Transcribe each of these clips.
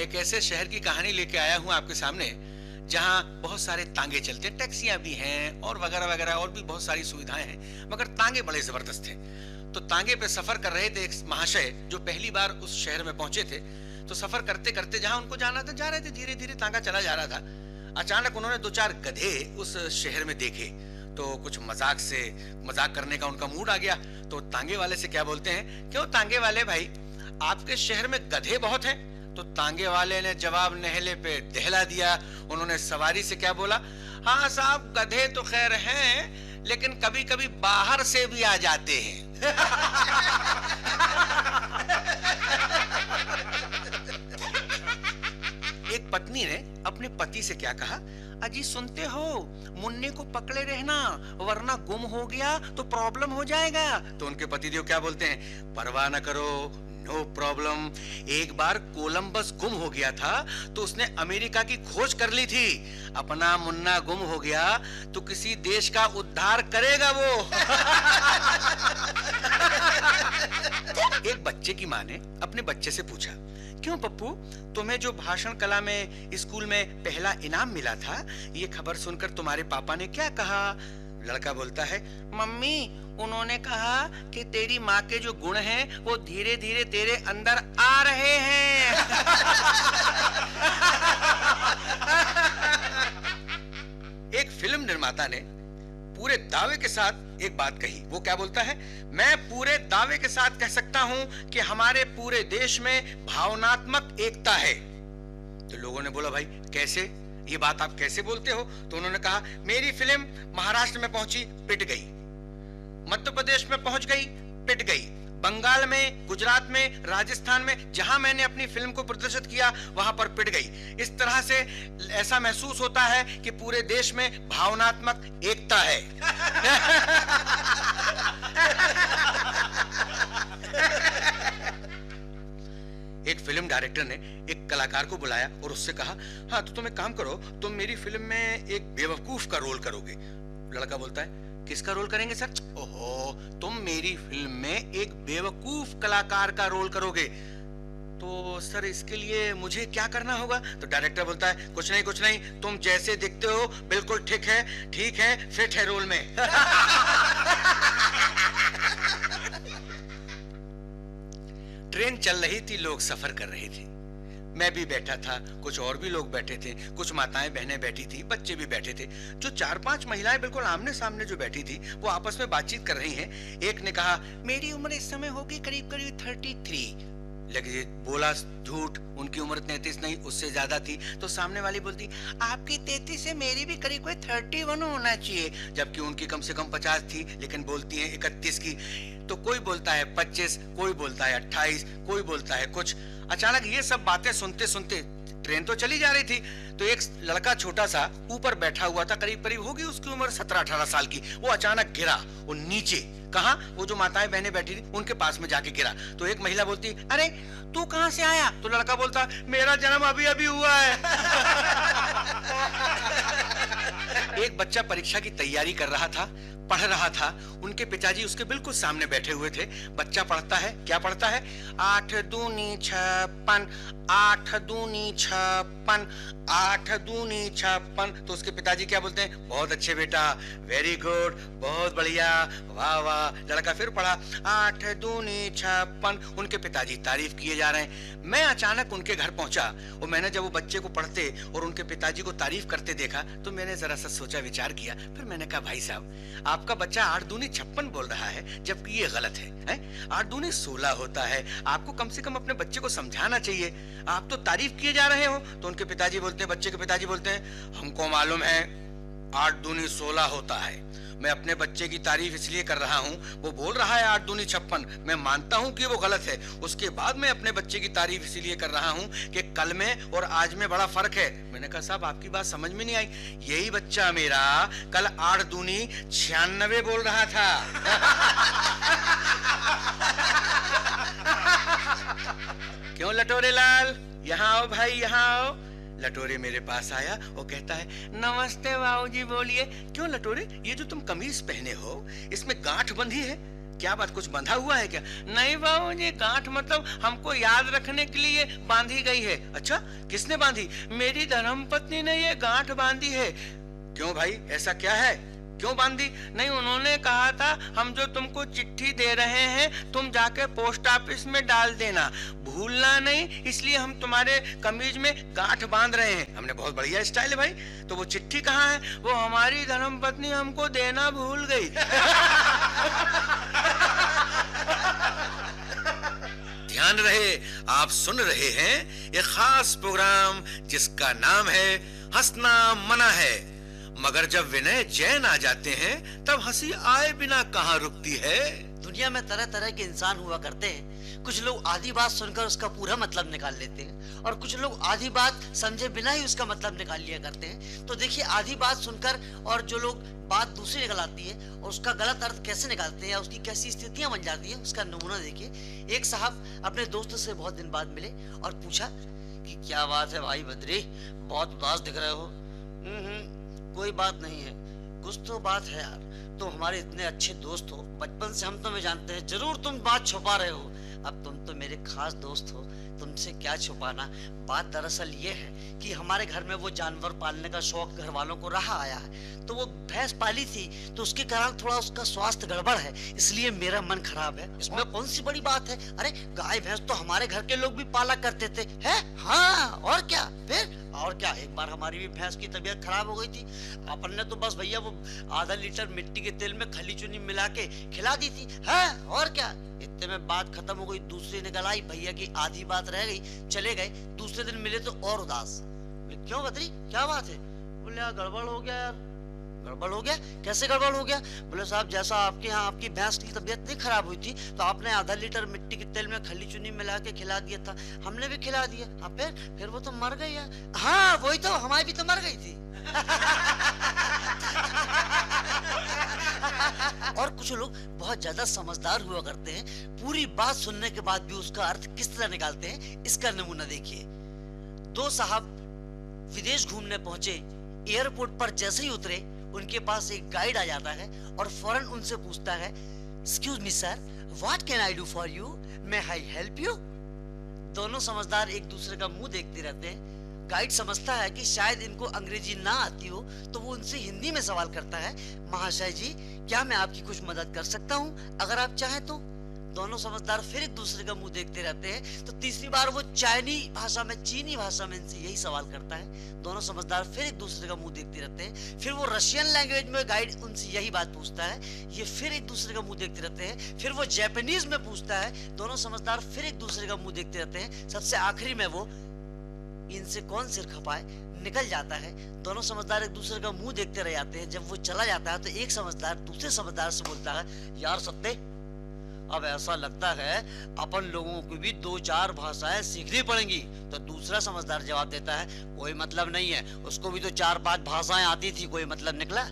एक ऐसे शहर की कहानी लेके आया हूं आपके सामने जहां बहुत सारे तांगे चलते हैं, टैक्सियां भी हैं और वगैरह वगैरह और भी बहुत सारी सुविधाएं हैं, मगर तांगे बड़े जबरदस्त हैं। तो तांगे पे सफर कर रहे थे एक महाशय जो पहली बार उस शहर में पहुंचे थे। तो सफर करते करते जहां उनको जाना था जा रहे थे, धीरे धीरे तांगा चला जा रहा था। अचानक उन्होंने दो चार गधे उस शहर में देखे, तो कुछ मजाक करने का उनका मूड आ गया। तो तांगे वाले से क्या बोलते हैं, क्यों तांगे वाले भाई, आपके शहर में गधे बहुत हैं? तो तांगे वाले ने जवाब नहले पे दहला दिया। उन्होंने सवारी से क्या बोला, हाँ साहब गधे तो खैर हैं, लेकिन कभी कभी बाहर से भी आ जाते हैं। एक पत्नी ने अपने पति से क्या कहा, अजी सुनते हो, मुन्ने को पकड़े रहना वरना गुम हो गया तो प्रॉब्लम हो जाएगा। तो उनके पतिदेव क्या बोलते हैं, परवाह न करो, नो प्रॉब्लम। एक बार कोलंबस गुम हो गया था तो उसने अमेरिका की खोज कर ली थी। अपना मुन्ना गुम हो गया तो किसी देश का उद्धार करेगा वो। एक बच्चे की माँ ने अपने बच्चे से पूछा, क्यों पप्पू, तुम्हें जो भाषण कला में स्कूल में पहला इनाम मिला था, ये खबर सुनकर तुम्हारे पापा ने क्या कहा? लड़का बोलता है, मम्मी उन्होंने कहा कि तेरी माँ के जो गुण हैं वो धीरे धीरे तेरे अंदर आ रहे हैं। एक फिल्म निर्माता ने पूरे दावे के साथ एक बात कही। वो क्या बोलता है, मैं पूरे दावे के साथ कह सकता हूं कि हमारे पूरे देश में भावनात्मक एकता है। तो लोगों ने बोला, भाई कैसे, ये बात आप कैसे बोलते हो? तो उन्होंने कहा, मेरी फिल्म महाराष्ट्र में पहुंची, पिट गई, मध्य प्रदेश में पहुंच गई, पिट गई, बंगाल में, गुजरात में, राजस्थान में, जहां मैंने अपनी फिल्म को प्रदर्शित किया वहां पर पिट गई। इस तरह से ऐसा महसूस होता है कि पूरे देश में भावनात्मक एकता है। एक फिल्म डायरेक्टर ने एक कलाकार को बुलाया और उससे कहा, हाँ तो तुम एक काम करो, तुम मेरी फिल्म में एक बेवकूफ का रोल करोगे। लड़का बोलता है, किसका रोल करेंगे सर? ओहो, तुम मेरी फिल्म में एक बेवकूफ कलाकार का रोल करोगे, तो सर इसके लिए मुझे क्या करना होगा? तो डायरेक्टर बोलता है, कुछ नहीं, तुम जैसे दिखते हो बिल्कुल ठीक है, फिट है रोल में। ट्रेन चल रही थी, लोग सफर कर रहे थे, मैं भी बैठा था, कुछ और भी लोग बैठे थे, कुछ माताएं बहनें बैठी थी, बच्चे भी बैठे थे। जो 4-5 महिलाएं बिल्कुल आमने सामने जो बैठी थी वो आपस में बातचीत कर रही हैं। एक ने कहा, मेरी उम्र इस समय होगी करीब करीब 33। लेकिन बोला झूठ, उनकी उम्र 33 नहीं, उससे ज्यादा थी। तो सामने वाली बोलती, आपकी 33 से मेरी भी करीब कोई 31 होना चाहिए, जबकि उनकी कम से कम 50 थी, लेकिन बोलती है 31 की। तो कोई बोलता है 25, कोई बोलता है 28, कोई बोलता है कुछ। अचानक ये सब बातें सुनते सुनते ट्रेन तो चली जा रही थी, तो एक लड़का छोटा सा ऊपर बैठा हुआ था, करीब करीब होगी उसकी उम्र 17-18 साल की, वो अचानक गिरा। वो नीचे कहाँ, वो जो माताएं बहनें बैठी थी उनके पास में जाके गिरा। तो एक महिला बोलती, अरे तू कहाँ से आया? तो लड़का बोलता, मेरा जन्म अभी अभी हुआ है। एक बच्चा परीक्षा की तैयारी कर रहा था, पढ़ रहा था, उनके पिताजी उसके बिल्कुल सामने बैठे हुए थे। बच्चा पढ़ता है, क्या पढ़ता है, 8 दूनी 56, 8 दूनी 56, 8 दूनी 56। तो उसके पिताजी क्या बोलते हैं, बहुत अच्छे बेटा, वेरी गुड, बहुत बढ़िया, वाह वाह। लड़का फिर पढ़ा, 8 दूनी 56। उनके पिताजी तारीफ किए जा रहे हैं। मैं अचानक उनके घर पहुंचा और मैंने जब वो बच्चे को पढ़ते और उनके पिताजी को तारीफ करते देखा तो मैंने जरा सा सोचा विचार किया। फिर मैंने कहा, भाई साहब आपका बच्चा 8 दूनी 56 बोल रहा है, जबकि ये गलत है। 8 दूनी 16 होता है। आपको कम से कम अपने बच्चे को समझाना चाहिए, आप तो तारीफ किए जा रहे हो। तो उनके पिताजी बोलते हैं, बच्चे के पिताजी बोलते हैं, हमको मालूम है 8 दूनी 16 होता है, मैं अपने बच्चे की तारीफ इसलिए कर रहा हूँ, वो बोल रहा है 8 दूनी 56, मैं मानता हूँ कि वो गलत है, उसके बाद मैं अपने बच्चे की तारीफ इसलिए कर रहा हूँ कि कल में और आज में बड़ा फर्क है। मैंने कहा, साहब आपकी बात समझ में नहीं आई, यही बच्चा मेरा कल 8 दूनी 96 बोल रहा था। क्यों लटोरे लाल, यहाँ आओ भाई, यहाँ आओ। लटोरे मेरे पास आया और कहता है, नमस्ते बाबूजी। बोलिए। क्यों लटोरे, ये जो तुम कमीज पहने हो इसमें गांठ बंधी है, क्या बात, कुछ बंधा हुआ है क्या? नहीं बाबू जी, गांठ मतलब हमको याद रखने के लिए बांधी गई है। अच्छा, किसने बांधी? मेरी धर्मपत्नी ने ये गांठ बांधी है। क्यों भाई, ऐसा क्या है, क्यों बांधी? नहीं, उन्होंने कहा था हम जो तुमको चिट्ठी दे रहे हैं तुम जाके पोस्ट ऑफिस में डाल देना, भूलना नहीं, इसलिए हम तुम्हारे कमीज में गांठ बांध रहे हैं। हमने बहुत बढ़िया स्टाइल है भाई। तो वो चिट्ठी कहाँ है? वो हमारी धर्मपत्नी हमको देना भूल गई। ध्यान रहे, आप सुन रहे हैं एक खास प्रोग्राम जिसका नाम है हंसना मना है, मगर जब विनय जैन आ जाते हैं तब हंसी आए बिना कहाँ रुकती है। दुनिया में तरह तरह के इंसान हुआ करते हैं। कुछ लोग आधी बात सुनकर उसका पूरा मतलब निकाल लेते हैं और कुछ लोग आधी बात समझे बिना ही उसका मतलब निकाल लिया करते हैं। तो देखिए, आधी बात सुनकर और जो लोग बात दूसरी निकल आती है और उसका गलत अर्थ कैसे निकालते हैं या उसकी कैसी स्थितियां बन जाती है, उसका नमूना देखिए। एक साहब अपने दोस्त से बहुत दिन बाद मिले और पूछा कि क्या बात है भाई बद्री, बहुत उदास दिख रहे हो। कोई बात नहीं है, कुछ तो बात है यार। तुम हमारे इतने अच्छे दोस्त हो, बचपन से हम तुम्हें जानते हैं, जरूर तुम बात छुपा रहे हो। अब तुम तो मेरे खास दोस्त हो, तुमसे क्या छुपाना। बात दरअसल ये है कि हमारे घर में वो जानवर पालने का शौक घर वालों को रहा आया है, तो वो भैंस पाली थी, तो उसके कारण थोड़ा उसका स्वास्थ्य गड़बड़ है, इसलिए मेरा मन खराब है। इसमें कौन सी बड़ी बात है? अरे गाय भैंस तो हमारे घर के लोग भी पाला करते थे, है? हाँ, और क्या फिर? और क्या, एक बार हमारी भी भैंस की तबीयत खराब हो गई थी। अपन ने तो बस भैया वो आधा लीटर मिट्टी के तेल में खली चुनी मिला के खिला दी थी, है? और क्या, इतने में बात खत्म हो गई। दूसरी निकल आई, भैया की आधी बात रह गई, चले गए। दूसरे दिन मिले तो और उदास। बोले क्यों बद्री, क्या बात है? बोले यार गड़बड़ हो गया यार। गड़बड़ हो गया? कैसे गड़बड़ हो गया? बोले साहब, जैसा आपके यहाँ आपकी भैंस की तबीयत नहीं खराब हुई थी तो आपने आधा लीटर मिट्टी के तेल में खली चुनी मिला के खिला दिया था, हमने भी खिला दिया। हाँ, फिर वो तो मर गई यार। हाँ वही तो, हमारी भी तो मर गई थी। और कुछ लोग बहुत ज्यादा समझदार हुआ करते हैं, पूरी बात सुनने के बाद भी उसका अर्थ किस तरह निकालते हैं, इसका नमूना देखिए। दो साहब विदेश घूमने पहुंचे, एयरपोर्ट पर जैसे ही उतरे उनके पास एक गाइड आ जाता है और फौरन उनसे पूछता है, excuse me sir, what can I do for you, may I help you? दोनों समझदार एक दूसरे का मुंह देखते रहते हैं। गाइड समझता है कि शायद इनको अंग्रेजी ना आती हो, तो वो उनसे हिंदी में सवाल करता है, महाशय जी क्या मैं आपकी कुछ मदद कर सकता हूँ, अगर आप चाहें तो? दोनों समझदार फिर एक दूसरे का मुंह देखते रहते हैं। तो तीसरी बार वो चीनी भाषा में इनसे यही सवाल करता है। दोनों समझदार फिर एक दूसरे का मुंह देखते रहते हैं। फिर वो रशियन लैंग्वेज में गाइड उनसे यही बात पूछता है, ये फिर एक दूसरे का मुंह देखते रहते हैं। फिर वो जापानीज में पूछता है, दोनों समझदार फिर एक दूसरे का मुंह देखते रहते हैं। सबसे आखिरी में वो इनसे कौन सिर खपाए निकल जाता है। दोनों समझदार एक दूसरे का मुंह देखते रह जाते हैं। जब वो चला जाता है तो एक समझदार दूसरे समझदार से बोलता है, यार सत्ते, अब ऐसा लगता है अपन लोगों को भी 2-4 भाषाएं सीखनी पड़ेंगी। तो दूसरा समझदार जवाब देता है, कोई मतलब नहीं है, उसको भी तो 4-5 भाषाएं आती थी, कोई मतलब निकला?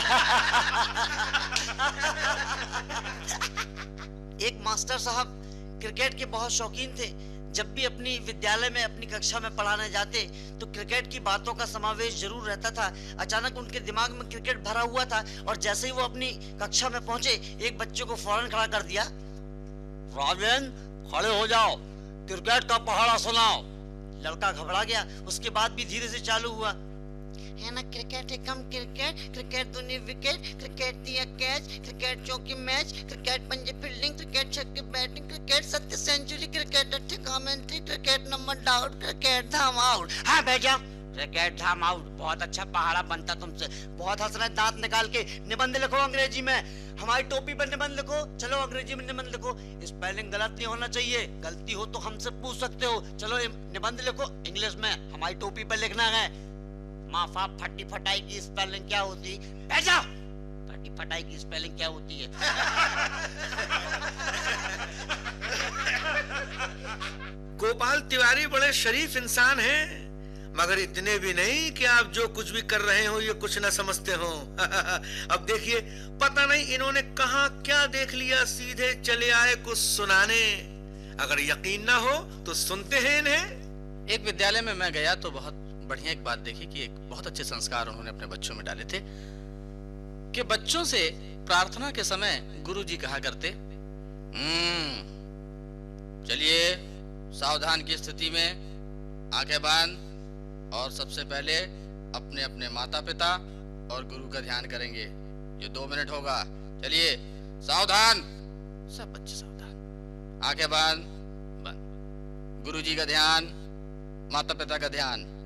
एक मास्टर साहब क्रिकेट के बहुत शौकीन थे। जब भी अपनी विद्यालय में अपनी कक्षा में पढ़ाने जाते तो क्रिकेट की बातों का समावेश जरूर रहता था। अचानक उनके दिमाग में क्रिकेट भरा हुआ था और जैसे ही वो अपनी कक्षा में पहुंचे, एक बच्चे को फौरन खड़ा कर दिया, राजेन खड़े हो जाओ, क्रिकेट का पहाड़ा सुनाओ। लड़का घबरा गया, उसके बाद भी धीरे से चालू हुआ, है ना, क्रिकेट है कम क्रिकेट, क्रिकेट दूनी विकेट, क्रिकेट दिया कैच, क्रिकेट चौकी मैच, क्रिकेट पंजे फील्डिंग, क्रिकेट छक्के batting, cricket 7 century, cricket 8 commentary, cricket number doubt, cricket धाम आउट। हाँ भैया, क्रिकेट धाम आउट, बहुत अच्छा पहाड़ा बनता तुमसे। बहुत हंस रहे, दांत निकाल के निबंध लिखो अंग्रेजी में, हमारी टोपी पर निबंध लिखो, चलो अंग्रेजी में निबंध लिखो। स्पेलिंग गलत नहीं होना चाहिए, गलती हो तो हमसे पूछ सकते हो। चलो निबंध लिखो इंग्लिश में, हमारी टोपी पर लिखना है। माफा फटी फटाई की स्पेलिंग क्या होती? भेजा, फटी फटाई की स्पेलिंग क्या होती है? गोपाल तिवारी बड़े शरीफ इंसान हैं, मगर इतने भी नहीं कि आप जो कुछ भी कर रहे हो ये कुछ ना समझते हो। अब देखिए, पता नहीं इन्होंने कहाँ क्या देख लिया, सीधे चले आए कुछ सुनाने। अगर यकीन ना हो तो सुनते हैं इन्हें। एक विद्यालय में मैं गया तो बहुत बढ़िया एक बात देखी कि एक बहुत अच्छे संस्कार उन्होंने अपने बच्चों में डाले थे कि बच्चों से प्रार्थना के समय गुरुजी कहा करते, चलिए, सावधान की स्थिति में आंखें बंद और सबसे पहले अपने अपने माता पिता और गुरु का ध्यान करेंगे। ये 2 मिनट होगा। चलिए, सावधान, सब बच्चे सावधान, आंखें बंद। गुरु जी का ध्यान, माता पिता का ध्यान।